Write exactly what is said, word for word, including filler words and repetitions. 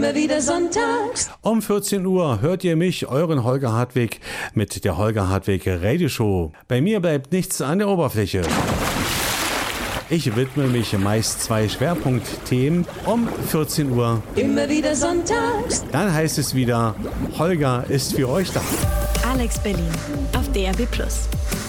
Immer wieder sonntags. Um vierzehn Uhr hört ihr mich, euren Holger Hartwig, mit der Holger Hartwig Radio Show. Bei mir bleibt nichts an der Oberfläche. Ich widme mich meist zwei Schwerpunktthemen um vierzehn Uhr. Immer wieder sonntags. Dann heißt es wieder, Holger ist für euch da. Alex Berlin auf D R B Plus.